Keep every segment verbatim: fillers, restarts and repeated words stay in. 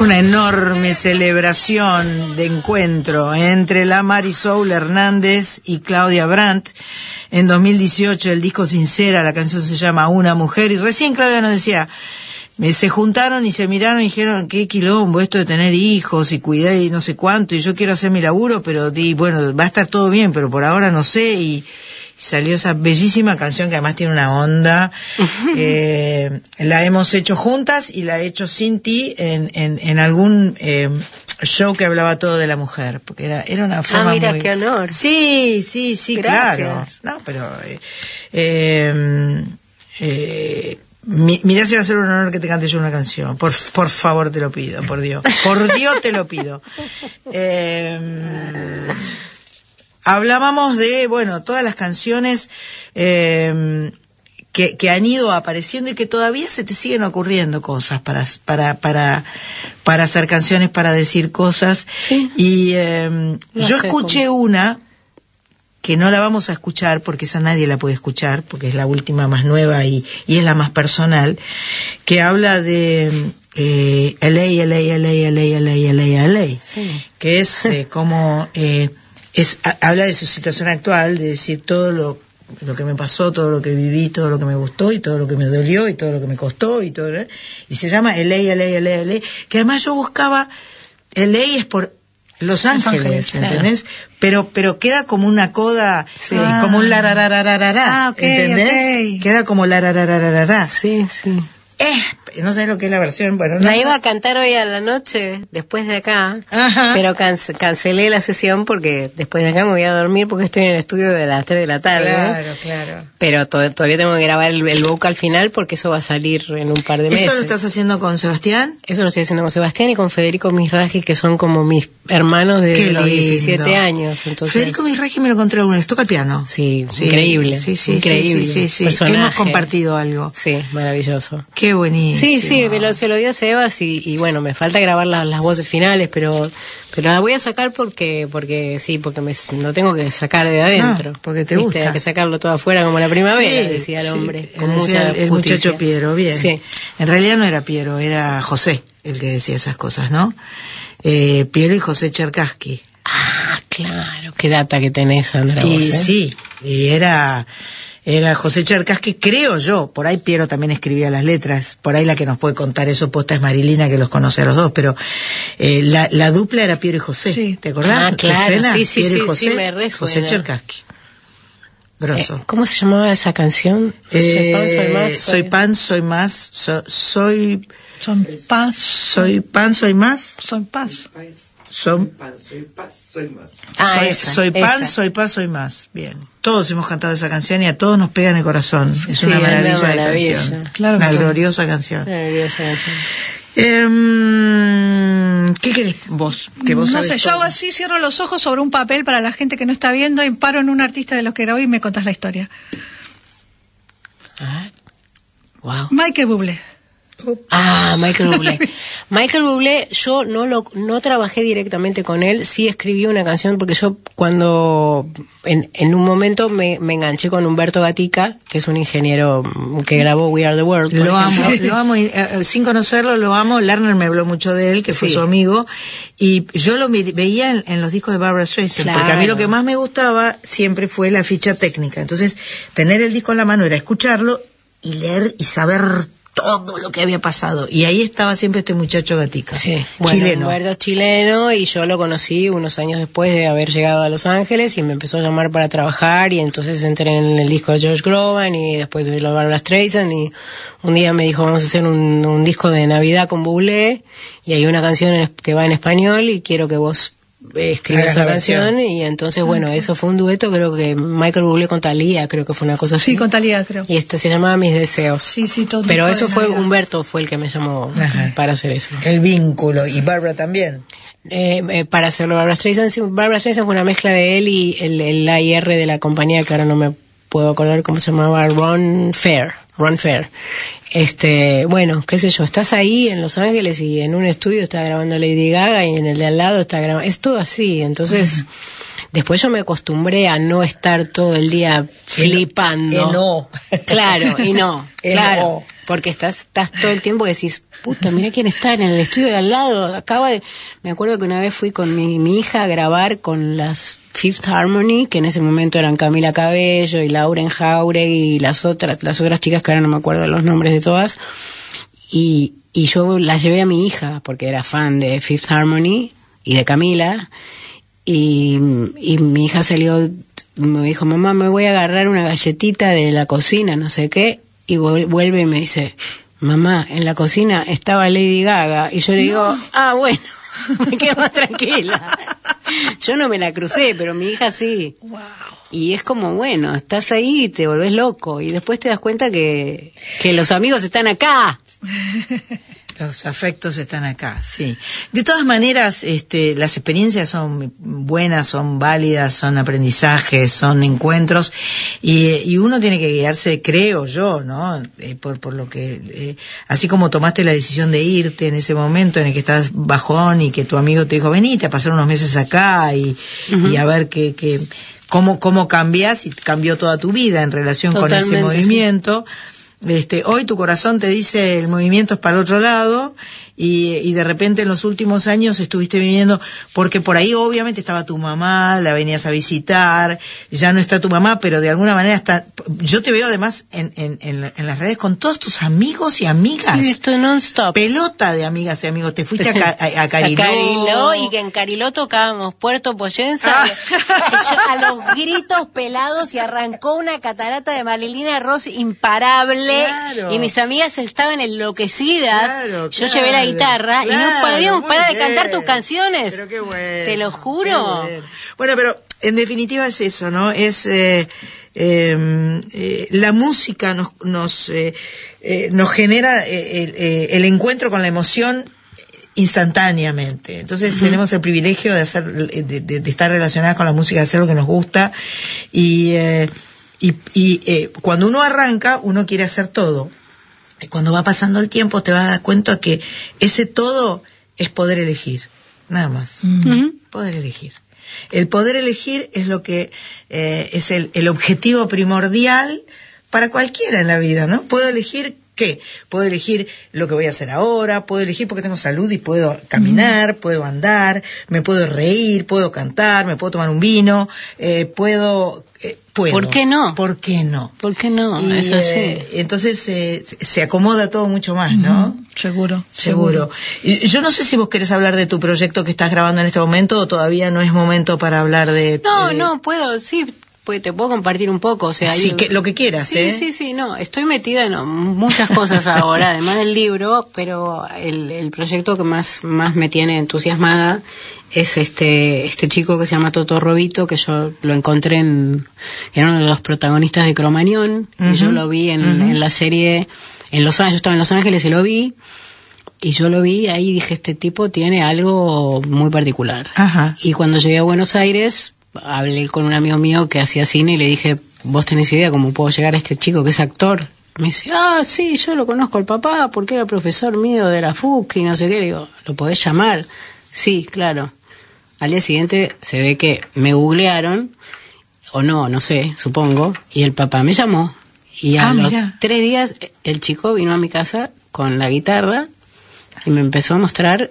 una enorme celebración de encuentro entre la Marisol Hernández y Claudia Brandt. En dos mil dieciocho el disco Sincera, la canción se llama Una Mujer, y recién Claudia nos decía, se juntaron y se miraron y dijeron, qué quilombo esto de tener hijos y cuidar y no sé cuánto, y yo quiero hacer mi laburo, pero y bueno, va a estar todo bien, pero por ahora no sé, y Y salió esa bellísima canción que además tiene una onda. eh, la hemos hecho juntas y la he hecho sin ti en, en, en algún eh, show que hablaba todo de la mujer, porque era, era una forma ah, mira, muy... qué honor. Sí, sí, sí, Gracias. claro. No, pero... Eh, eh, eh, mi, mirá si va a ser un honor que te cante yo una canción. Por, por favor, te lo pido, por Dios. Por Dios te lo pido. Eh... Hablábamos de, bueno, todas las canciones eh, que, que han ido apareciendo y que todavía se te siguen ocurriendo cosas para para para para hacer canciones, para decir cosas. Sí. Y eh, No yo sé escuché cómo. una que no la vamos a escuchar porque esa nadie la puede escuchar porque es la última más nueva y, y es la más personal, que habla de eh, L A, L A, L A, L A, L A, L A, L A, Sí. que es eh, como... Eh, Es, a, habla de su situación actual, de decir todo lo, lo que me pasó, todo lo que viví, todo lo que me gustó y todo lo que me dolió y todo lo que me costó y todo, ¿eh? Y se llama L A, L A, L A, L A, que además yo buscaba, L A es por Los Ángeles, Ángeles, ¿entendés? Claro. Pero pero queda como una coda, Sí. eh, como un larararararará, Ah, ok, ¿entendés? ok. Queda como larararararará. Sí, sí. Eh, no sé lo que es la versión, bueno, no, La iba a cantar hoy a la noche, después de acá, Ajá. pero canc- cancelé la sesión porque después de acá me voy a dormir porque estoy en el estudio de las tres de la tarde. Claro, claro. Pero to- todavía tengo que grabar el, el vocal final porque eso va a salir en un par de meses. ¿Eso lo estás haciendo con Sebastián? Eso lo estoy haciendo con Sebastián y con Federico Misraji, que son como mis hermanos desde Qué los lindo. diecisiete años. Entonces, Federico Misraji me lo encontré alguna vez, toca el piano. Sí, Sí, increíble. sí, sí, increíble. sí, sí, sí. Personaje. Hemos compartido algo. Sí, maravilloso. Qué buenísimo. Sí, sí, me lo, se lo dio a Sebas y, y bueno, me falta grabar las, las voces finales, pero pero la voy a sacar porque porque sí, porque me lo tengo que sacar de adentro. No, porque te ¿Viste? gusta. Hay que sacarlo todo afuera como la primavera, Sí, decía el sí. hombre, con Decía mucha el, el justicia. muchacho Piero, bien. Sí. En realidad no era Piero, era José el que decía esas cosas, ¿no? Eh, Piero y José Cherkassky. Ah, claro, qué data que tenés, Sandra. Y vos, ¿eh? sí, y era... Era José Cherkassky, creo yo, por ahí Piero también escribía las letras, por ahí la que nos puede contar eso posta es Marilina, que los conoce a los dos, pero eh, la, la dupla era Piero y José, Sí. ¿te acordás? Ah, ¿Te claro, suena? sí, sí, Piero y sí, José, sí, me resuena. José Cherkassky. Grosso. Eh, ¿Cómo se llamaba esa canción? Eh, soy pan, soy más. soy pan, soy más, so- soy, Son paz, soy pan, soy más, son paz. son, Soy paz, soy más. Ah, soy, esa, soy pan, esa. soy paz, soy más. Bien. Todos hemos cantado esa canción y a todos nos pega en el corazón. Es Sí, una es una maravilla de maravilla. canción. Claro que una sí. gloriosa canción. Maravillosa canción. Eh, ¿Qué querés vos? Que vos No sabés sé, yo todo. hago así, cierro los ojos sobre un papel para la gente que no está viendo y paro en un artista de los que grabó y me contás la historia. Ah, wow. Michael Bublé. Ah, Michael Bublé. Michael Bublé, yo no lo no trabajé directamente con él, sí escribí una canción porque yo cuando en, en un momento me, me enganché con Humberto Gatica, que es un ingeniero que grabó We Are the World. por Lo ejemplo. amo, lo amo, y, eh, sin conocerlo lo amo. Lerner me habló mucho de él, que fue Sí. su amigo, y yo lo mi- veía en, en los discos de Barbra Streisand, Claro. porque a mí lo que más me gustaba siempre fue la ficha técnica. Entonces, tener el disco en la mano era escucharlo y leer y saber todo lo que había pasado. Y ahí estaba siempre este muchacho Gatica, Sí, bueno, chileno. Humberto es chileno y yo lo conocí unos años después de haber llegado a Los Ángeles y me empezó a llamar para trabajar y entonces entré en el disco de George Groban y después de los Barbra Streisand y un día me dijo vamos a hacer un, un disco de Navidad con Bublé y hay una canción en- que va en español y quiero que vos eh, escribas Hagas esa la canción versión. y entonces bueno, eso fue un dueto, creo que Michael Bublé con Thalía, creo que fue una cosa así. Sí, con Talía, creo. Y este se llamaba Mis Deseos. Sí, sí, todo. Pero todo eso de fue Navidad. Humberto, fue el que me llamó Ajá. para hacer eso. El vínculo, y Barbara también. Eh, eh, para hacerlo Barbra Streisand, sí, Barbra Streisand fue una mezcla de él y el, el A I R de la compañía que ahora no me puedo acordar cómo se llamaba, Ron Fair, Ron Fair. Este, bueno, qué sé yo, estás ahí en Los Ángeles y en un estudio está grabando Lady Gaga y en el de al lado está grabando, es todo así, entonces después yo me acostumbré a no estar todo el día flipando. Y no. Claro, y no, Y claro. no. Porque estás, estás todo el tiempo que decís, puta, mira quién está en el estudio de al lado. Acaba de... Me acuerdo que una vez fui con mi, mi hija a grabar con las Fifth Harmony, que en ese momento eran Camila Cabello y Lauren Jauregui y las otras, las otras chicas que ahora no me acuerdo los nombres de todas. Y, y yo la llevé a mi hija, porque era fan de Fifth Harmony y de Camila. Y, y mi hija salió, me dijo, mamá, me voy a agarrar una galletita de la cocina, no sé qué, y vuelve y me dice, mamá, en la cocina estaba Lady Gaga, y yo le digo, no. ah, bueno, me quedo más tranquila. Yo no me la crucé, pero mi hija sí. Wow. Y es como, bueno, estás ahí y te volvés loco, y después te das cuenta que, que los amigos están acá. Los afectos están acá, sí. De todas maneras, este, las experiencias son buenas, son válidas, son aprendizajes, son encuentros, y, y uno tiene que guiarse, creo yo, ¿no? Eh, por, por lo que, eh, así como tomaste la decisión de irte en ese momento en el que estás bajón y que tu amigo te dijo, venite a pasar unos meses acá y, uh-huh. y a ver qué, qué, cómo, cómo cambias, y cambió toda tu vida en relación Totalmente, con ese movimiento. Sí. Este, hoy tu corazón te dice el movimiento es para el otro lado, y, y de repente en los últimos años estuviste viviendo, porque por ahí obviamente estaba tu mamá, la venías a visitar, ya no está tu mamá, pero de alguna manera está, yo te veo además en, en, en, en las redes con todos tus amigos y amigas. Sí, estoy non-stop. Pelota de amigas y amigos, te fuiste a, Ca- a, a Cariló. A Cariló, y que en Cariló tocábamos Puerto Poyensa, ah. yo, a los gritos pelados, y arrancó una catarata de Marilina Ross imparable, claro. y mis amigas estaban enloquecidas, claro, yo claro. llevé la guitarra, claro, y no podíamos parar bien. de cantar tus canciones. Pero qué bueno. Te lo juro. Bueno, pero en definitiva es eso, ¿no? Es eh, eh, eh, la música nos nos eh, eh, nos genera eh, el, eh, el encuentro con la emoción instantáneamente. Entonces uh-huh. tenemos el privilegio de hacer de, de, de estar relacionadas con la música, de hacer lo que nos gusta, y eh, y, y eh, cuando uno arranca, uno quiere hacer todo. Y cuando va pasando el tiempo te vas a dar cuenta que ese todo es poder elegir, nada más. Uh-huh. Poder elegir. El poder elegir es lo que eh, es el, el objetivo primordial para cualquiera en la vida, ¿no? Puedo elegir ¿qué? Puedo elegir lo que voy a hacer ahora, puedo elegir porque tengo salud y puedo caminar, uh-huh. puedo andar, me puedo reír, puedo cantar, me puedo tomar un vino, eh, puedo... Eh, puedo. ¿Por qué no? ¿Por qué no? ¿Por qué no? Y, es así. Eh, entonces eh, se acomoda todo mucho más, ¿no? Uh-huh. Seguro, seguro. Seguro. Y yo no sé si vos querés hablar de tu proyecto que estás grabando en este momento, o todavía no es momento para hablar de... No, de... no, puedo, sí, pues te puedo compartir un poco, o sea... Sí, hay... que, lo que quieras, sí, ¿eh? Sí, sí, no, estoy metida en muchas cosas ahora, además del libro, pero el, el proyecto que más, más me tiene entusiasmada es este este chico que se llama Toto Robito, que yo lo encontré en, en uno de los protagonistas de Cromañón, uh-huh. y yo lo vi en, uh-huh. en la serie, en Los Ángeles, yo estaba en Los Ángeles y lo vi, y yo lo vi ahí y dije, este tipo tiene algo muy particular. Ajá. Y cuando llegué a Buenos Aires, hablé con un amigo mío que hacía cine y le dije, ¿vos tenés idea cómo puedo llegar a este chico que es actor? Me dice, ah, sí, yo lo conozco al papá porque era profesor mío de la F U C y no sé qué. Le digo, ¿lo podés llamar? Sí, claro. Al día siguiente se ve que me googlearon, o no, no sé, supongo, y el papá me llamó. Y a ah, los mira. tres días el chico vino a mi casa con la guitarra y me empezó a mostrar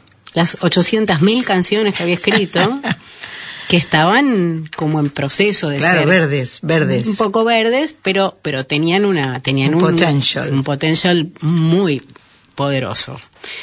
las ochocientas mil canciones que había escrito, que estaban como en proceso de claro, ser verdes, verdes, un poco verdes, pero pero tenían una tenían un, un potential, un potential muy poderoso.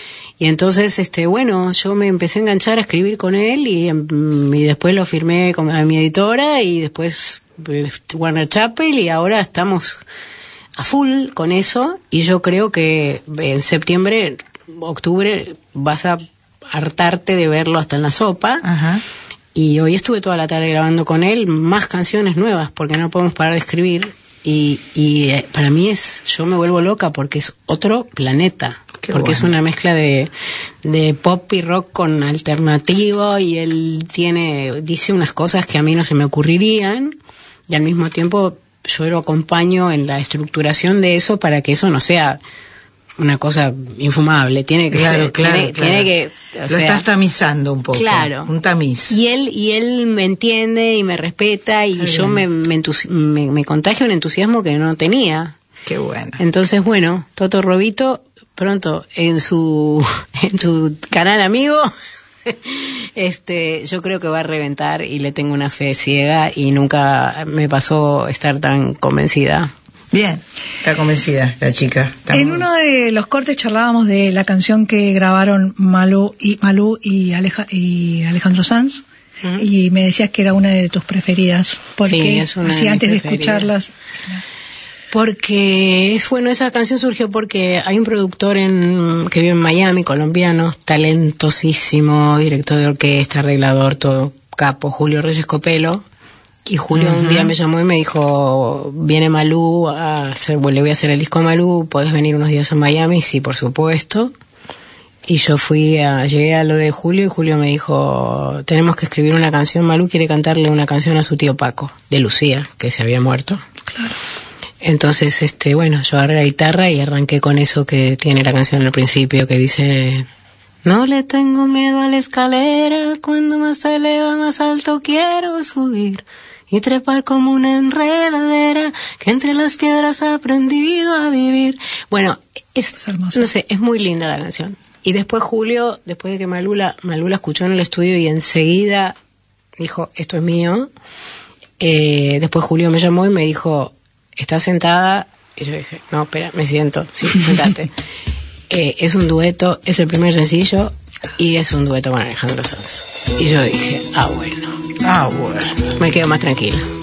Y entonces, este, bueno, yo me empecé a enganchar a escribir con él y, y después lo firmé con a mi editora y después Warner Chappell, y ahora estamos a full con eso, y yo creo que en septiembre, octubre vas a hartarte de verlo hasta en la sopa. Ajá. Y hoy estuve toda la tarde grabando con él más canciones nuevas porque no podemos parar de escribir, y, y eh, para mí es, yo me vuelvo loca porque es otro planeta. Qué porque bueno. Es una mezcla de, de pop y rock con alternativo, y él tiene, dice unas cosas que a mí no se me ocurrirían, y al mismo tiempo yo lo acompaño en la estructuración de eso para que eso no sea una cosa infumable. Tiene que claro, ser, claro, tiene, claro. tiene que, lo sea, estás tamizando un poco. Claro. Un tamiz. Y él, y él me entiende y me respeta, y Está yo me, me, entusi- me, me contagio un entusiasmo que no tenía. Qué bueno. Entonces, bueno, Toto Robito, pronto en su, en su canal amigo, este, yo creo que va a reventar y le tengo una fe ciega y nunca me pasó estar tan convencida. Bien, está convencida la chica. Está en muy... uno de los cortes charlábamos de la canción que grabaron Malú y Malú y, Aleja, y Alejandro Sanz, uh-huh. y me decías que era una de tus preferidas. ¿Por sí, qué? es una Así de antes de preferidas. escucharlas. Porque es bueno, esa canción surgió porque hay un productor en, que vive en Miami, colombiano, talentosísimo, director de orquesta, arreglador, todo capo, Julio Reyes Copelo. Y Julio uh-huh. un día me llamó y me dijo, viene Malú, a hacer, bueno, le voy a hacer el disco a Malú, ¿podés venir unos días a Miami? Sí, por supuesto. Y yo fui a, llegué a lo de Julio y Julio me dijo, tenemos que escribir una canción, Malú quiere cantarle una canción a su tío Paco, de Lucía, que se había muerto. Claro. Entonces, este, bueno, yo agarré la guitarra y arranqué con eso que tiene la canción al principio, que dice... No le tengo miedo a la escalera, cuando más se eleva más alto quiero subir y trepar como una enredadera que entre las piedras ha aprendido a vivir. Bueno, es, es hermoso. No sé, es muy linda la canción. Y después Julio, después de que Malula, Malula escuchó en el estudio y enseguida dijo, esto es mío, eh, después Julio me llamó y me dijo, ¿estás sentada? Y yo dije, no, espera, me siento, sí, sentate. Eh, es un dueto, es el primer sencillo y es un dueto con Alejandro Sanz. Y yo dije, ah, bueno. Ah, bueno. Me quedo más tranquila.